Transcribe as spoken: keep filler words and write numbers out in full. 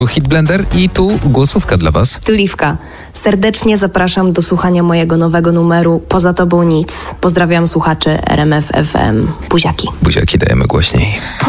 Hit Blender i tu głosówka dla was. Tuliwka. Serdecznie zapraszam do słuchania mojego nowego numeru Poza tobą nic. Pozdrawiam słuchaczy R M F F M. Buziaki. Buziaki dajemy głośniej.